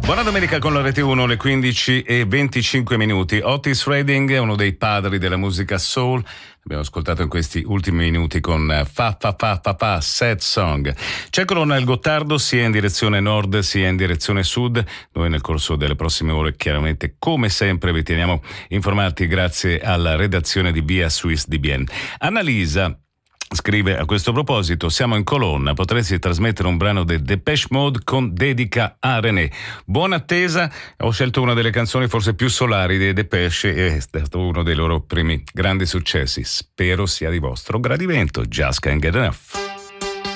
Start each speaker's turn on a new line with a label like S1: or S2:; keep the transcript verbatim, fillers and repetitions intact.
S1: Buona domenica con la Rete uno, le quindici e venticinque minuti. Otis Redding è uno dei padri della musica soul. Abbiamo ascoltato in questi ultimi minuti con Fa Fa Fa Fa Fa, Sad Song. C'è Colonnello Gottardo sia in direzione nord sia in direzione sud. Noi nel corso delle prossime ore chiaramente come sempre vi teniamo informati grazie alla redazione di Via Suisse di Bienne. Annalisa scrive a questo proposito: siamo in colonna, potresti trasmettere un brano dei Depeche Mode con dedica a René. Buona attesa, ho scelto una delle canzoni forse più solari dei Depeche e è stato uno dei loro primi grandi successi, spero sia di vostro gradimento. Just Can't Get Enough.